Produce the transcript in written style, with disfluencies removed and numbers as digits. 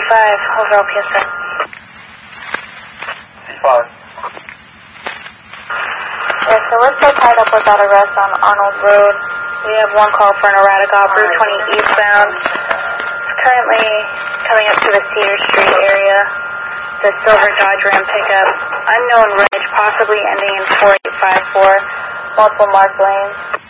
overall PSI. C5. Yeah, so we're still tied up with that arrest on Arnold Road. We have one call for an erratic off Route 20 eastbound. It's currently coming up to the Cedar Street area. The silver Dodge Ram pickup. Unknown reg, possibly ending in 4854. Multiple marked lanes.